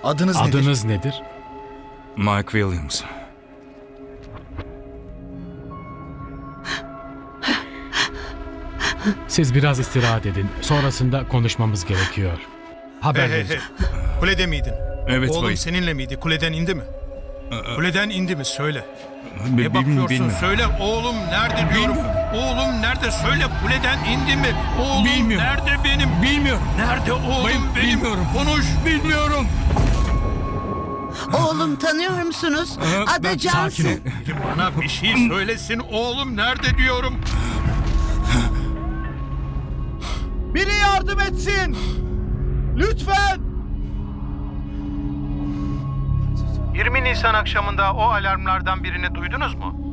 Adınız nedir? Adınız nedir? Mike Williams. Siz biraz istirahat edin. Sonrasında konuşmamız gerekiyor. Haber vereceğim. Kulede miydin? Evet Oğlum bayım. seninle miydi? Kuleden indi mi? Kuleden indi mi? Söyle. Ne Bilmiyorum. bakıyorsun? Söyle. Oğlum nerede diyorum. Oğlum nerede? Söyle. Kuleden indi mi? Oğlum Bilmiyorum. nerede benim? Bilmiyorum. Nerede oğlum Bayım, benim? bilmiyorum. Konuş. Bilmiyorum. Oğlum tanıyor musunuz? Adı Cansu. Sakin ol. Biri bana bir şey söylesin. Oğlum nerede diyorum. Biri yardım etsin! Lütfen! 20 Nisan akşamında o alarmlardan birini duydunuz mu?